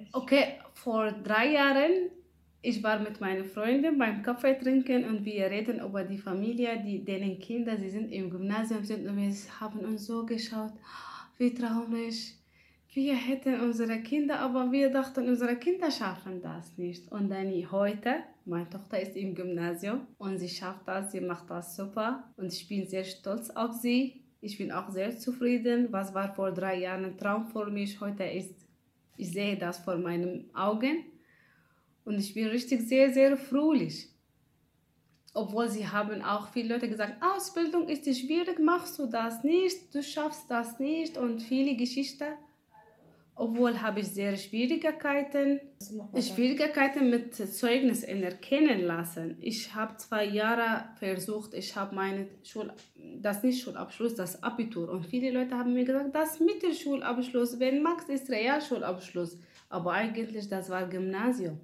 Okay, vor 3 Jahren, ich war mit meinen Freunden beim Kaffee trinken und wir reden über die Familie, denen Kinder, sie sind im Gymnasium sind und wir haben uns so geschaut, wie traurig. Wir hätten unsere Kinder, aber wir dachten, unsere Kinder schaffen das nicht. Und dann heute, meine Tochter ist im Gymnasium und sie schafft das, sie macht das super und ich bin sehr stolz auf sie. Ich bin auch sehr zufrieden. Was war vor 3 Jahren ein Traum für mich, heute ist, ich sehe das vor meinen Augen und ich bin richtig sehr, sehr fröhlich. Obwohl sie haben auch viele Leute gesagt, Ausbildung ist schwierig, machst du das nicht, du schaffst das nicht und viele Geschichten. Obwohl habe ich sehr Schwierigkeiten mit Zeugnis erkennen lassen. Ich habe 2 Jahre versucht, ich habe das nicht Schulabschluss, das Abitur. Und viele Leute haben mir gesagt, das Mittelschulabschluss, wenn Max ist Realschulabschluss. Aber eigentlich, das war Gymnasium.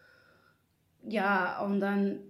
Ja, und dann,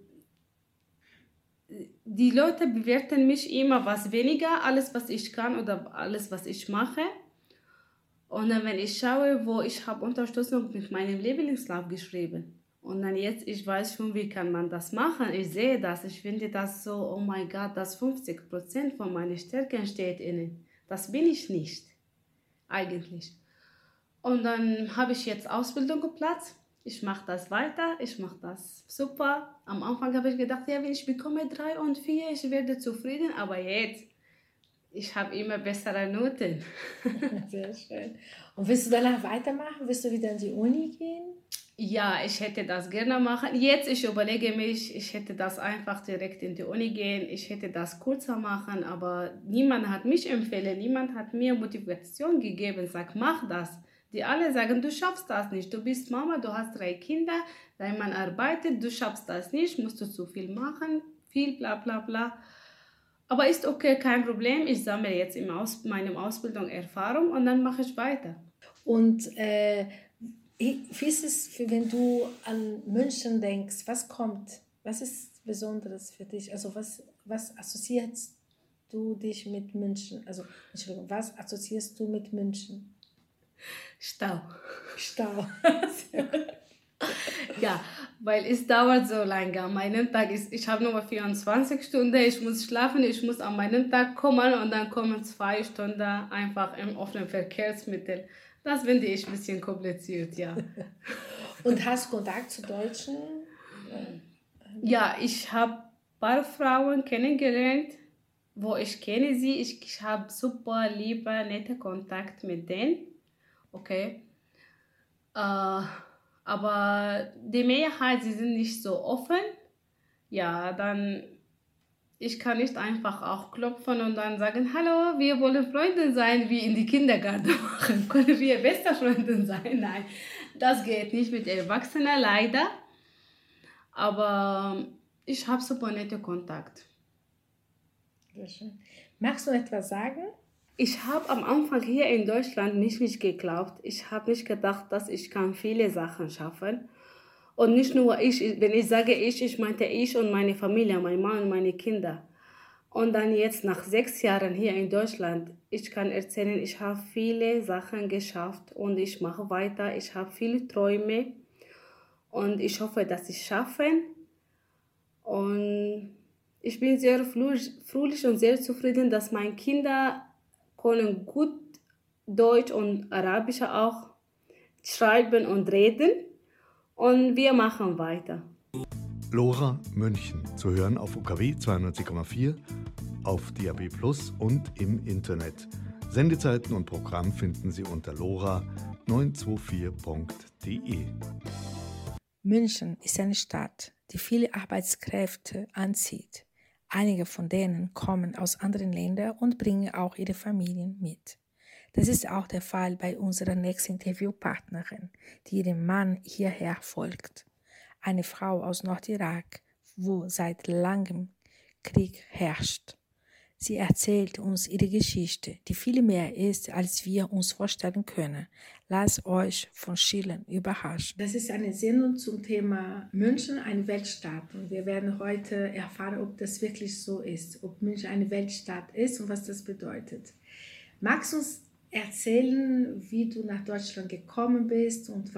die Leute bewerten mich immer was weniger, alles was ich kann oder alles was ich mache. Und dann, wenn ich schaue, wo ich habe Unterstützung mit meinem Lebenslauf geschrieben. Und dann jetzt, ich weiß schon, wie kann man das machen. Ich sehe das, ich finde das so, oh mein Gott, das 50% von meinen Stärken steht innen. Das bin ich nicht, eigentlich. Und dann habe ich jetzt Ausbildung geplatzt. Ich mache das weiter, ich mache das super. Am Anfang habe ich gedacht, ja, wenn ich bekomme 3 und 4, ich werde zufrieden. Aber jetzt, ich habe immer bessere Noten. Sehr schön. Und willst du danach weitermachen? Willst du wieder in die Uni gehen? Ja, ich hätte das gerne machen. Jetzt, ich überlege mich, ich hätte das einfach direkt in die Uni gehen. Ich hätte das kürzer machen, aber niemand hat mich empfehlen, niemand hat mir Motivation gegeben, sag, mach das. Die alle sagen, du schaffst das nicht. Du bist Mama, du hast 3 Kinder, dein Mann arbeitet, du schaffst das nicht, musst du zu viel machen, viel bla bla bla. Aber ist okay, kein Problem. Ich sammle jetzt in meinem Ausbildung Erfahrung und dann mache ich weiter. Und wie ist es, wenn du an München denkst? Was kommt? Was ist Besonderes für dich? Also was assoziierst du dich mit München? Also, Entschuldigung, was assoziierst du mit München? Stau. Stau. Ja, weil es dauert so lange. An meinem Tag ist, ich habe nur 24 Stunden, ich muss schlafen, ich muss an meinem Tag kommen und dann kommen 2 Stunden einfach im offenen Verkehrsmittel. Das finde ich ein bisschen kompliziert, ja. Und hast Kontakt zu Deutschen? Ja, ich habe ein paar Frauen kennengelernt, wo ich kenne sie. Ich habe super liebe, nette Kontakt mit denen. Okay. Aber die Mehrheit, sie sind nicht so offen. Ja, dann, ich kann nicht einfach auch klopfen und dann sagen, hallo, wir wollen Freunde sein, wie in die Kindergarten machen. Können wir beste Freunde sein? Nein, das geht nicht mit Erwachsenen, leider. Aber ich habe super nette Kontakt. Sehr schön. Magst du etwas sagen? Ich habe am Anfang hier in Deutschland nicht geglaubt. Ich habe nicht gedacht, dass ich kann viele Sachen schaffen. Und nicht nur ich, wenn ich sage ich meinte ich und meine Familie, mein Mann und meine Kinder. Und dann jetzt nach 6 Jahren hier in Deutschland, ich kann erzählen, ich habe viele Sachen geschafft und ich mache weiter. Ich habe viele Träume und ich hoffe, dass ich es schaffe. Und ich bin sehr fröhlich und sehr zufrieden, dass meine Kinder können gut Deutsch und Arabisch auch schreiben und reden. Und wir machen weiter. Lora München, zu hören auf UKW 92,4, auf DAB+ und im Internet. Sendezeiten und Programm finden Sie unter lora924.de. München ist eine Stadt, die viele Arbeitskräfte anzieht. Einige von denen kommen aus anderen Ländern und bringen auch ihre Familien mit. Das ist auch der Fall bei unserer nächsten Interviewpartnerin, die ihrem Mann hierher folgt. Eine Frau aus Nordirak, wo seit langem Krieg herrscht. Sie erzählt uns ihre Geschichte, die viel mehr ist, als wir uns vorstellen können. Lasst euch von Schildern überraschen. Das ist eine Sendung zum Thema München, eine Weltstadt. Und wir werden heute erfahren, ob das wirklich so ist, ob München eine Weltstadt ist und was das bedeutet. Magst du uns erzählen, wie du nach Deutschland gekommen bist und